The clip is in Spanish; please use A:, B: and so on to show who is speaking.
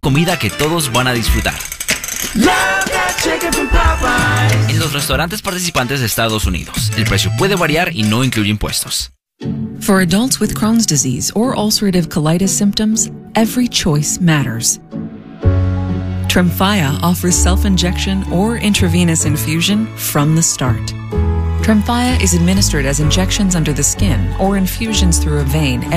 A: comida que todos van a disfrutar. En los restaurantes participantes de Estados Unidos, el precio puede variar y no incluye impuestos.
B: For adults with Crohn's disease or ulcerative colitis symptoms, every choice matters. Tremfya offers self-injection or intravenous infusion from the start. Tremfya is administered as injections under the skin or infusions through a vein